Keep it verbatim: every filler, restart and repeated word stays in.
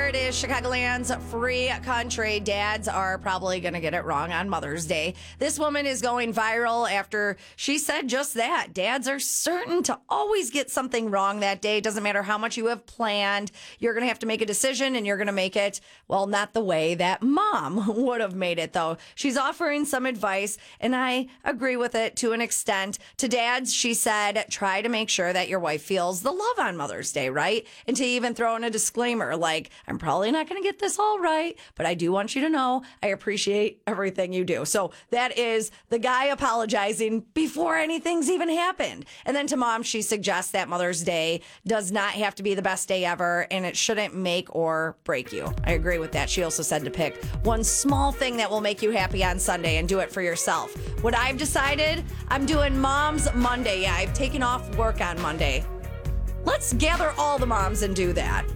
Here it is, Chicagoland's free country. Dads are probably going to get it wrong on Mother's Day. This woman is going viral after she said just that. Dads are certain to always get something wrong that day. It doesn't matter how much you have planned. You're going to have to make a decision, and you're going to make it, well, not the way that mom would have made it, though. She's offering some advice, and I agree with it to an extent. To dads, she said, try to make sure that your wife feels the love on Mother's Day, right? And to even throw in a disclaimer like, I'm probably not going to get this all right, but I do want you to know I appreciate everything you do. So that is the guy apologizing before anything's even happened. And then to mom, she suggests that Mother's Day does not have to be the best day ever, and it shouldn't make or break you. I agree with that. She also said to pick one small thing that will make you happy on Sunday and do it for yourself. What I've decided, I'm doing Mom's Monday. Yeah, I've taken off work on Monday. Let's gather all the moms and do that.